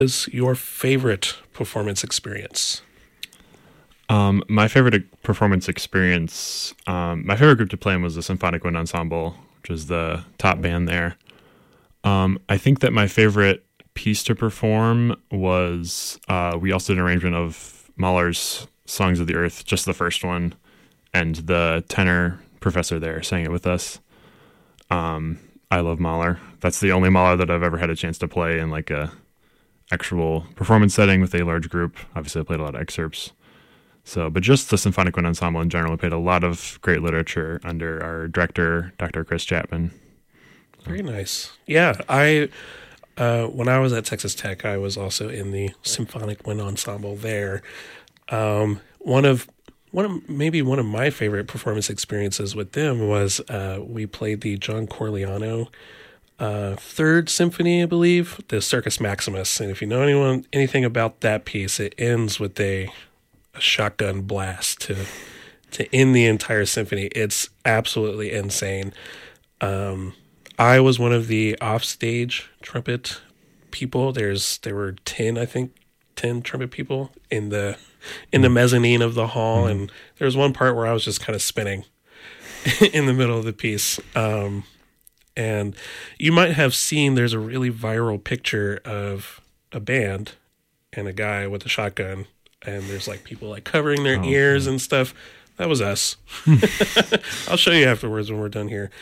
Is your favorite performance experience? My favorite performance experience, my favorite group to play in was the Symphonic Wind Ensemble, which was the top band there. I think that my favorite piece to perform was we also did an arrangement of Mahler's Songs of the Earth, just the first one, and the tenor professor there sang it with us. I love Mahler. That's the only Mahler that I've ever had a chance to play in like a actual performance setting with a large group. Obviously, I played a lot of excerpts. So, but just the Symphonic Wind Ensemble in general, we played a lot of great literature under our director, Dr. Chris Chapman. Very nice. Yeah, when I was at Texas Tech, I was also in the Symphonic Wind Ensemble there. One of my favorite performance experiences with them was we played the John Corigliano Third Symphony, I believe, the Circus Maximus. And if you know anything about that piece, it ends with a shotgun blast to end the entire symphony. It's absolutely insane. I was one of the offstage trumpet people. There were 10 trumpet people in the mezzanine of the hall, and there was one part where I was just kind of spinning in the middle of the piece. And you might have seen there's a really viral picture of a band and a guy with a shotgun, and there's like people like covering their ears and stuff. That was us. I'll show you afterwards when we're done here.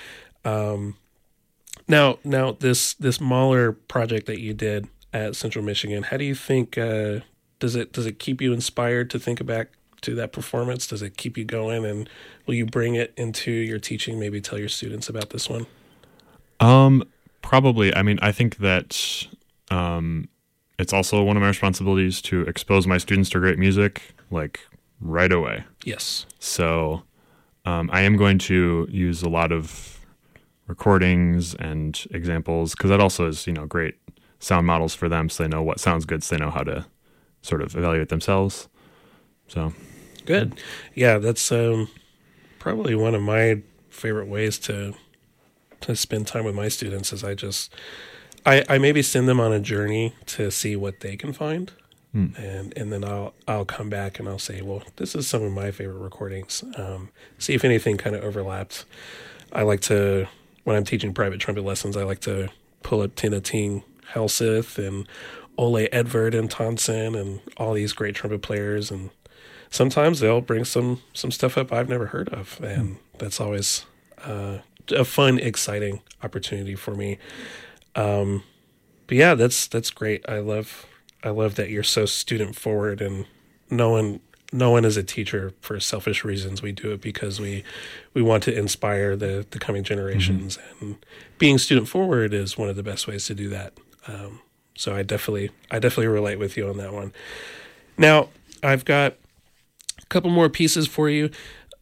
Now this Mahler project that you did at Central Michigan, how do you think does it keep you inspired to think back to that performance? Does it keep you going, and will you bring it into your teaching? Maybe tell your students about this one. Probably. I mean, I think that it's also one of my responsibilities to expose my students to great music, like right away. Yes. So I am going to use a lot of recordings and examples, because that also is, great sound models for them, so they know what sounds good, so they know how to sort of evaluate themselves. So good. Yeah, that's probably one of my favorite ways to spend time with my students is I maybe send them on a journey to see what they can find. And then I'll come back and I'll say, well, this is some of my favorite recordings. See if anything kind of overlaps. I like to, when I'm teaching private trumpet lessons, I like to pull up Tina Ting Helseth and Ole Edvard and Tonson and all these great trumpet players. And sometimes they'll bring some stuff up I've never heard of. And that's always a fun, exciting opportunity for me. But yeah, that's great. I love that you're so student forward, and no one is a teacher for selfish reasons. We do it because we want to inspire the coming generations, and being student forward is one of the best ways to do that. So I definitely relate with you on that one. Now I've got a couple more pieces for you.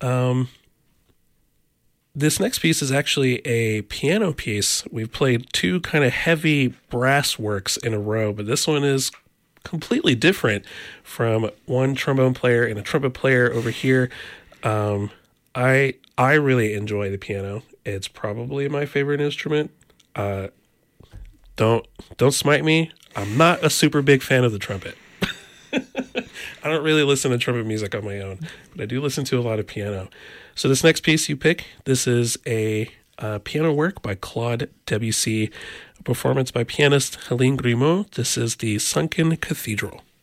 This next piece is actually a piano piece. We've played two kind of heavy brass works in a row, but this one is completely different from one trombone player and a trumpet player over here. I really enjoy the piano. It's probably my favorite instrument. Don't smite me. I'm not a super big fan of the trumpet. I don't really listen to trumpet music on my own, but I do listen to a lot of piano. So this next piece you pick, this is a piano work by Claude Debussy, a performance by pianist Helene Grimaud. This is the Sunken Cathedral.